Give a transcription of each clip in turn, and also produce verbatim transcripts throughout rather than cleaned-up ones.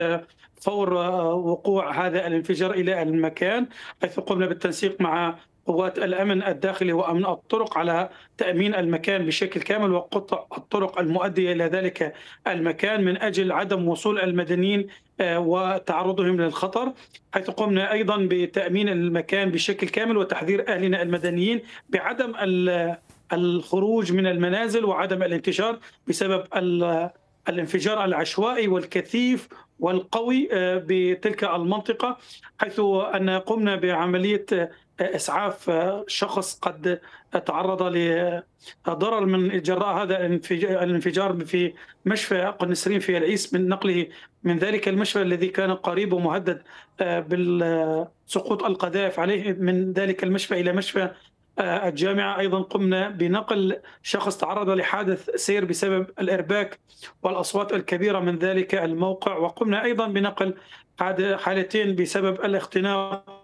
فور وقوع هذا الانفجار إلى المكان، حيث قمنا بالتنسيق مع قوات الأمن الداخلي وأمن الطرق على تأمين المكان بشكل كامل وقطع الطرق المؤدية إلى ذلك المكان من أجل عدم وصول المدنيين آه، وتعرضهم للخطر، حيث قمنا أيضا بتأمين المكان بشكل كامل وتحذير أهلنا المدنيين بعدم ال- الخروج من المنازل وعدم الانتشار بسبب ال- الانفجار العشوائي والكثيف والقوي آه، بتلك المنطقة، حيث أن قمنا بعملية آه، إسعاف آه، شخص قد تعرض لضرر من جراء هذا الانفج- الانفجار في مشفى قنسرين في العيس، من نقله من ذلك المشفى الذي كان قريب ومهدد آه، بالسقوط القذائف عليه من ذلك المشفى إلى مشفى آه، الجامعة. أيضا قمنا بنقل شخص تعرض لحادث سير بسبب الإرباك والأصوات الكبيرة من ذلك الموقع، وقمنا أيضا بنقل حاد- حالتين بسبب الاختناق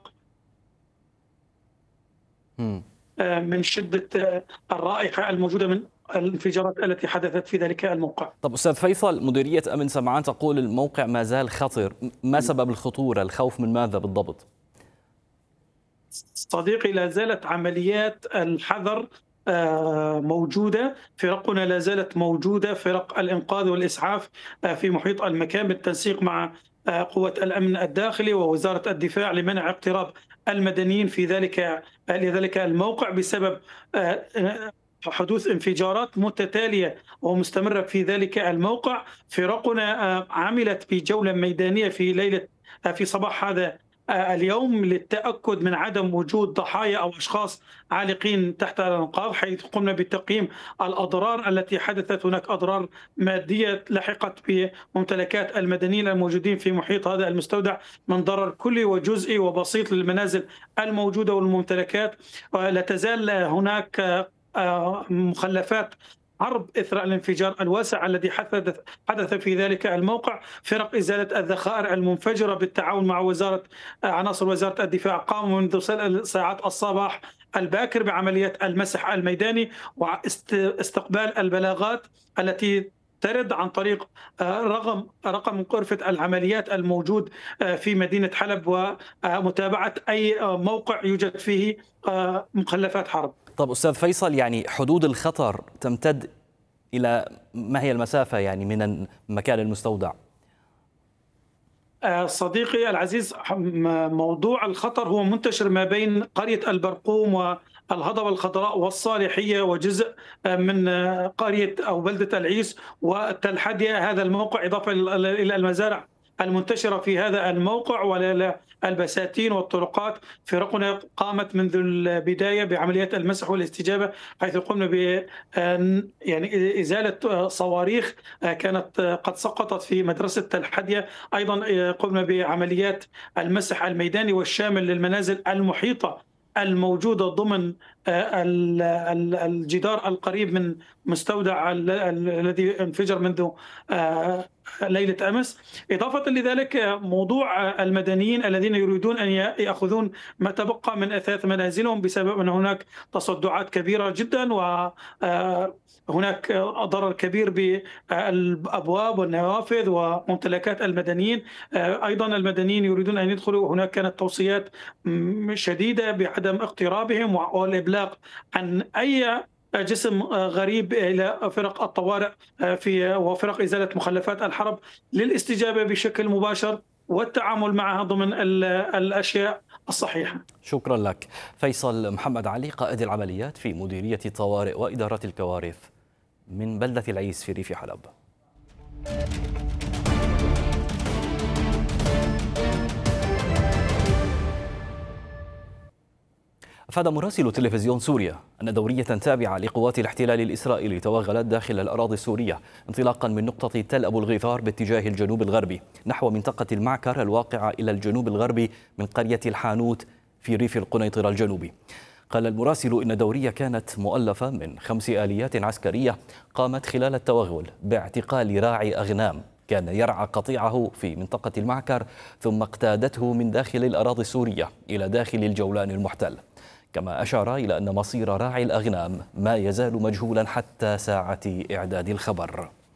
مم. آه، من شدة آه، الرائحة الموجودة من الانفجارات التي حدثت في ذلك الموقع. طب أستاذ فيصل، مديرية أمن سمعان تقول الموقع ما زال خطر، ما سبب الخطورة؟ الخوف من ماذا بالضبط؟ صديقي، لا زالت عمليات الحذر آه، موجودة، فرقنا لا زالت موجودة، فرق الإنقاذ والإسعاف آه، في محيط المكان بالتنسيق مع آه، قوة الأمن الداخلي ووزارة الدفاع لمنع اقتراب المدنيين في ذلك آه، لذلك الموقع بسبب آه، آه، حدوث انفجارات متتالية ومستمرة في ذلك الموقع. فرقنا آه، عملت بجولة ميدانية في ليلة آه، في صباح هذا آه، اليوم للتأكد من عدم وجود ضحايا أو أشخاص عالقين تحت الأنقاض، حيث قمنا بتقييم الأضرار التي حدثت. هناك أضرار مادية لحقت بممتلكات المدنيين الموجودين في محيط هذا المستودع من ضرر كلي وجزئي وبسيط للمنازل الموجودة والممتلكات. آه، لا تزال هناك آه، آه، مخلفات حرب إثر الانفجار الواسع الذي حدث حدث في ذلك الموقع. فرق إزالة الذخائر المنفجرة بالتعاون مع وزارة عناصر وزارة الدفاع قاموا منذ ساعات الصباح الباكر بعمليات المسح الميداني واستقبال البلاغات التي ترد عن طريق آه، رقم رقم غرفة العمليات الموجود آه، في مدينة حلب، ومتابعة أي آه، موقع يوجد فيه آه، مخلفات حرب. طب أستاذ فيصل، يعني حدود الخطر تمتد إلى ما هي المسافة يعني من مكان المستودع؟ آه، صديقي العزيز، م- موضوع الخطر هو منتشر ما بين قرية البرقوم والهضبة الخضراء والصالحية وجزء آه، من آه، قرية أو بلدة العيس وتل حدية. هذا الموقع إضافة إلى إلى المزارع المنتشرة في هذا الموقع والبساتين والطرقات. فرقنا قامت منذ البداية بعمليات المسح والاستجابة، حيث قمنا ب آه، يعني إزالة آه، صواريخ آه، كانت آه، قد سقطت في مدرسة تل حدية. أيضا آه، قمنا بعمليات المسح الميداني والشامل للمنازل المحيطة الموجودة ضمن آه، ال- ال- الجدار القريب من مستودع ال- ال- الذي انفجر منذ آه، ليلة أمس. إضافة لذلك آه، موضوع آه، المدنيين الذين يريدون أن يأخذون ما تبقى من أثاث منازلهم بسبب أن هناك تصدعات كبيرة جدا وهناك ضرر كبير بالأبواب والنوافذ وممتلكات المدنيين. آه، أيضا المدنيين يريدون أن يدخلوا، هناك كانت توصيات م- شديدة بعدم اقترابهم والإبلاغ عن أي جسم آه، غريب إلى فرق الطوارئ آه، في وفرق إزالة مخلفات الحرب للاستجابة بشكل مباشر والتعامل معها ضمن ال- الأشياء الصحيحة. شكرا لك. فيصل محمد علي، قائد العمليات في مديرية الطوارئ وإدارة الكوارث من بلدة العيس في ريف حلب. أفاد مراسل تلفزيون سوريا أن دورية تابعة لقوات الاحتلال الإسرائيلي توغلت داخل الأراضي السورية انطلاقا من نقطة تل أبو الغيثار باتجاه الجنوب الغربي نحو منطقة المعكر الواقعة إلى الجنوب الغربي من قرية الحانوت في ريف القنيطرة الجنوبي. قال المراسل إن الدورية كانت مؤلفة من خمس آليات عسكرية قامت خلال التوغل باعتقال راعي أغنام كان يرعى قطيعه في منطقة المعكر، ثم اقتادته من داخل الأراضي السورية إلى داخل الجولان المحتل. كما أشار إلى أن مصير راعي الأغنام ما يزال مجهولا حتى ساعة إعداد الخبر.